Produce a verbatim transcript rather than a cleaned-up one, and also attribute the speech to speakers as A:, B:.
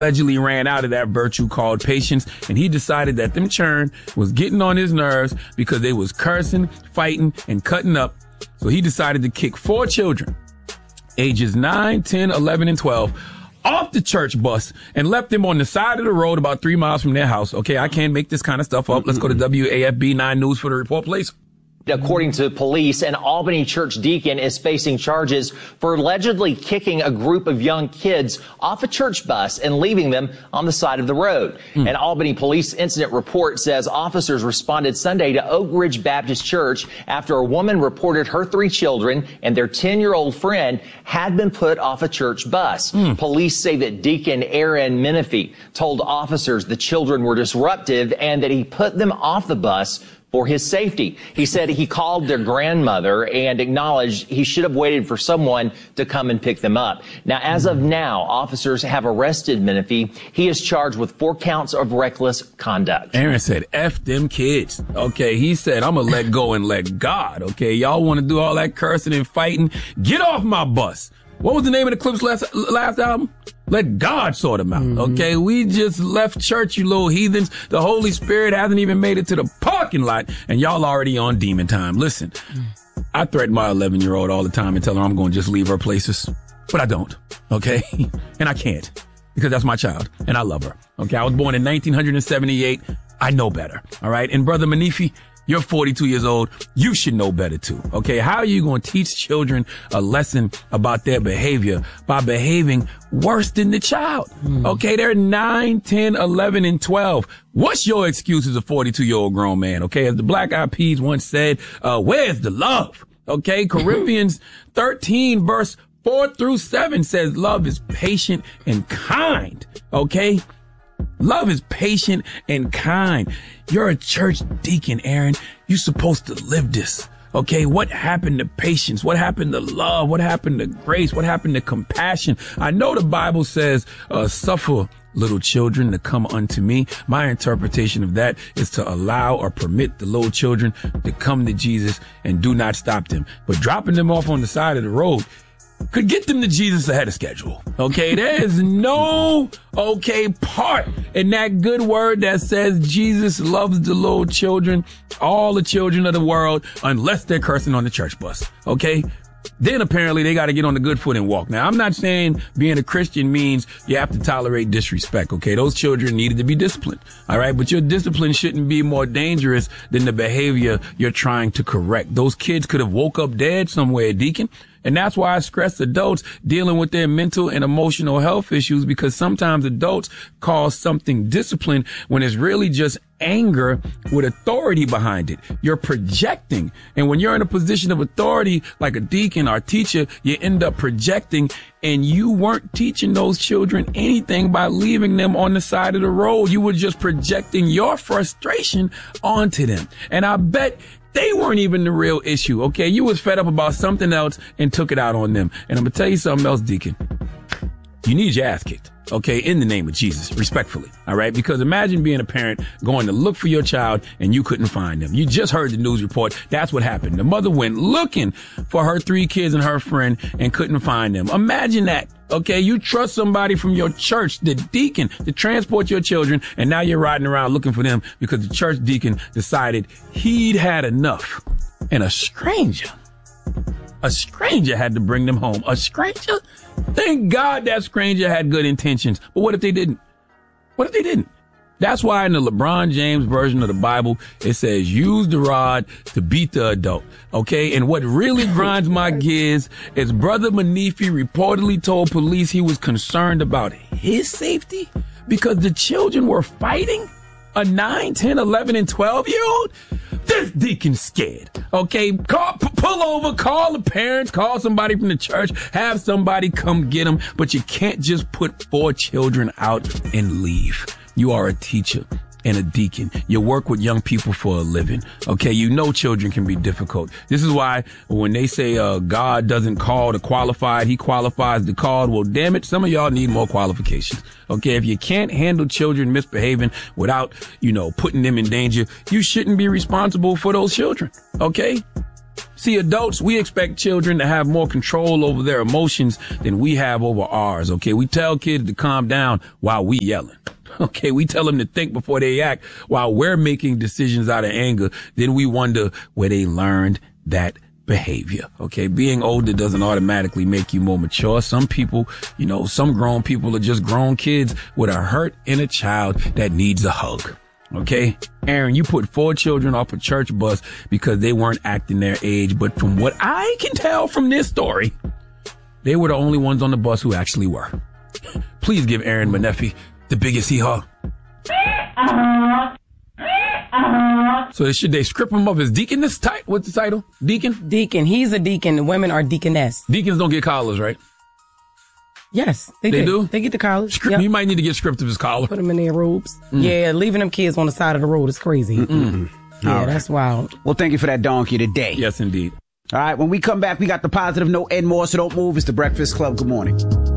A: allegedly ran out of that virtue called patience, and he decided that them churn was getting on his nerves because they was cursing, fighting, and cutting up. So he decided to kick four children, ages nine, ten, eleven, and twelve, off the church bus and left them on the side of the road about three miles from their house. Okay, I can't make this kind of stuff up. Let's go to W A F B nine News for the report, please.
B: According to police, an Albany church deacon is facing charges for allegedly kicking a group of young kids off a church bus and leaving them on the side of the road. Mm. An Albany police incident report says officers responded Sunday to Oak Ridge Baptist Church after a woman reported her three children and their ten-year-old friend had been put off a church bus. Mm. Police say that Deacon Aaron Menifee told officers the children were disruptive and that he put them off the bus for his safety. He said he called their grandmother and acknowledged he should have waited for someone to come and pick them up. Now, as of now, officers have arrested Menifee. He is charged with four counts of reckless conduct.
A: Aaron said, F them kids. Okay, he said, I'm going to let go and let God. Okay, y'all want to do all that cursing and fighting? Get off my bus. What was the name of the Clips last, last album? Let God sort them out, mm-hmm. okay? We just left church, you little heathens. The Holy Spirit hasn't even made it to the parking lot, and y'all already on demon time. Listen, mm. I threaten my eleven-year-old all the time and tell her I'm going to just leave her places, but I don't, okay? And I can't, because that's my child, and I love her, okay? I was born in nineteen seventy-eight. I know better, all right? And Brother Menifee, you're forty-two years old. You should know better too. Okay. How are you going to teach children a lesson about their behavior by behaving worse than the child? Mm. Okay. They're nine, ten, eleven, and twelve. What's your excuse as a forty-two year old grown man? Okay. As the Black Eyed Peas once said, uh, where's the love? Okay. Corinthians thirteen verse four through seven says love is patient and kind. Okay. Love is patient and kind. You're a church deacon, Aaron. You're supposed to live this. Okay, what happened to patience? What happened to love? What happened to grace? What happened to compassion? I know the Bible says, uh, suffer little children to come unto me. My interpretation of that is to allow or permit the little children to come to Jesus and do not stop them. But dropping them off on the side of the road could get them to Jesus ahead of schedule. Okay, there is no, okay, part in that good word that says Jesus loves the little children, all the children of the world, unless they're cursing on the church bus. Okay? Then apparently they got to get on the good foot and walk. Now, I'm not saying being a Christian means you have to tolerate disrespect. Okay, those children needed to be disciplined. All right, but your discipline shouldn't be more dangerous than the behavior you're trying to correct. Those kids could have woke up dead somewhere, Deacon. And that's why I stress adults dealing with their mental and emotional health issues, because sometimes adults call something discipline when it's really just anger with authority behind it. You're projecting. And when you're in a position of authority, like a deacon or teacher, you end up projecting, and you weren't teaching those children anything by leaving them on the side of the road. You were just projecting your frustration onto them. And I bet they weren't even the real issue, okay? You was fed up about something else and took it out on them. And I'm going to tell you something else, Deacon. You need your ass kicked, okay, in the name of Jesus, respectfully, all right? Because imagine being a parent going to look for your child and you couldn't find them. You just heard the news report. That's what happened. The mother went looking for her three kids and her friend and couldn't find them. Imagine that. Okay, you trust somebody from your church, the deacon, to transport your children, and now you're riding around looking for them because the church deacon decided he'd had enough. And a stranger, a stranger had to bring them home. A stranger? Thank God that stranger had good intentions. But what if they didn't? What if they didn't? That's why in the LeBron James version of the Bible, it says, use the rod to beat the adult. Okay. And what really grinds my gears is Brother Menifee reportedly told police he was concerned about his safety because the children were fighting a nine, ten, eleven, and twelve year old. This deacon's scared. Okay. Call, p- pull over, call the parents, call somebody from the church, have somebody come get them. But you can't just put four children out and leave. You are a teacher and a deacon. You work with young people for a living. Okay. You know children can be difficult. This is why when they say, uh, God doesn't call the qualified, he qualifies the called. Well, damn it. Some of y'all need more qualifications. Okay. If you can't handle children misbehaving without, you know, putting them in danger, you shouldn't be responsible for those children. Okay. See, adults, we expect children to have more control over their emotions than we have over ours, okay? We tell kids to calm down while we yelling. Okay, we tell them to think before they act while we're making decisions out of anger. Then we wonder where they learned that behavior. Okay, being older doesn't automatically make you more mature. Some people, you know, some grown people are just grown kids with a hurt inner child that needs a hug. Okay, Aaron, you put four children off a church bus because they weren't acting their age. But from what I can tell from this story, they were the only ones on the bus who actually were. Please give Aaron Menefee the biggest hee-haw. So should they script him up as deacon this title? What's the title? Deacon?
C: Deacon. He's a deacon. The women are deaconess.
A: Deacons don't get collars, right?
C: Yes, they,
A: They
C: do.
A: do?
C: They get the collars.
A: Script,
C: Yep.
A: You might need to get script of his collar.
C: Put them in their robes. Mm. Yeah, leaving them kids on the side of the road is crazy.
D: Mm-mm.
C: Yeah,
D: All
C: that's
D: right.
C: wild.
D: Well, thank you for that donkey today.
A: Yes, indeed.
D: All right, when we come back, we got the positive note and more, so don't move. It's the Breakfast Club. Good morning.